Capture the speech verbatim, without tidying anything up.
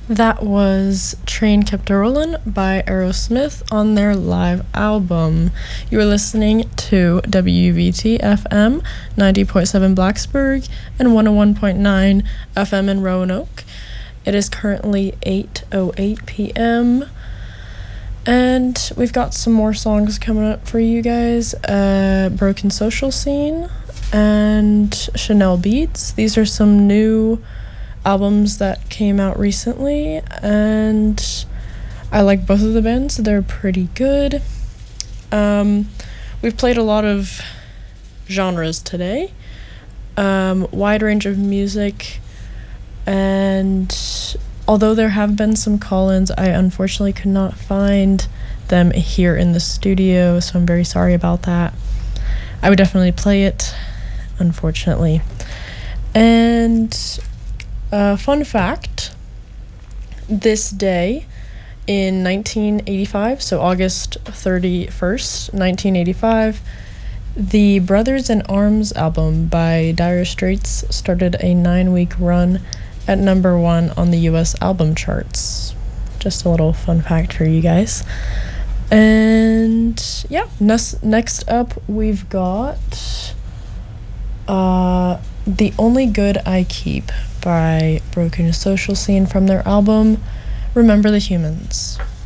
That was Train Kept a Rollin' by Aerosmith on their live album. You are listening to W V T F M ninety point seven Blacksburg and one oh one point nine F M in Roanoke. It is currently eight oh eight p.m. and we've got some more songs coming up for you guys. Uh, Broken Social Scene and Chanel Beats. These are some new albums that came out recently, and I like both of the bands. They're pretty good. Um, we've played a lot of genres today, um, wide range of music, and although there have been some call-ins, I unfortunately could not find them here in the studio, so I'm very sorry about that. I would definitely play it, unfortunately. And Uh, fun fact, this day in nineteen eighty-five, so August thirty-first, nineteen eighty-five, the Brothers in Arms album by Dire Straits started a nine-week run at number one on the U S album charts. Just a little fun fact for you guys. And yeah, next, next up we've got uh, The Only Good I Keep by Broken Social Scene from their album Remember the Humans.